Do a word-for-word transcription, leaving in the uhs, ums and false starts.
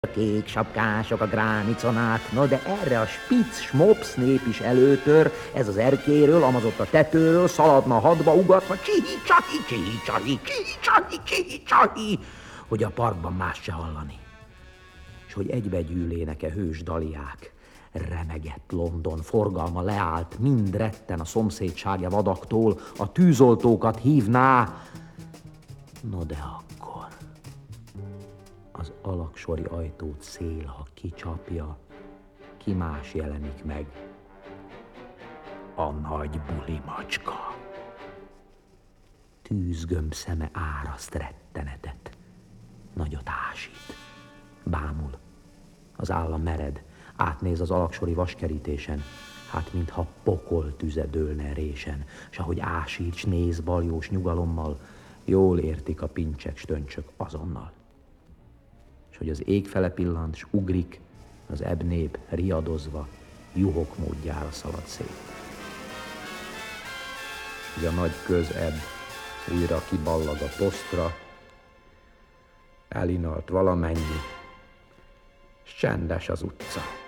A kék sapkások a gránicon át, no de erre a spic smops nép is előtör, ez az erkéről, amazott a tetőről, szaladna hadba, ugatva, csihi, csahi, csihi, csahi, csihi, csahi, csihi, csahi, hogy a parkban más se hallani. És hogy egybegyűlének-e hős daliák, remegett London, forgalma leállt, mind retten a szomszédsága vadaktól, a tűzoltókat hívná, no de akkor az alaksori ajtót szél, ha kicsapja, ki más jelenik meg? A nagy buli macska. Tűzgömb szeme áraszt rettenetet, nagyot ásít, bámul. Az álla mered, átnéz az alaksori vaskerítésen, hát mintha pokol tüze dőlne résen, s ahogy ásít, s néz baljós nyugalommal, jól értik a pincsek, stöncsök azonnal. És hogy az ég fele pillant, s ugrik, az ebnép riadozva, juhok módjára szalad szét. Hogy a nagy közebb újra kiballag a posztra, elinalt valamennyi, s csendes az utca.